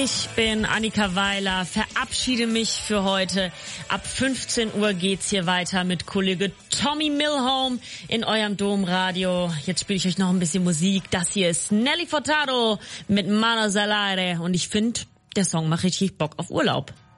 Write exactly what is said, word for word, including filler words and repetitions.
Ich bin Annika Weiler, verabschiede mich für heute. Ab fünfzehn Uhr geht's hier weiter mit Kollege Tommy Milholm in eurem Domradio. Jetzt spiele ich euch noch ein bisschen Musik. Das hier ist Nelly Furtado mit Manos al Aire und ich finde, der Song macht richtig Bock auf Urlaub.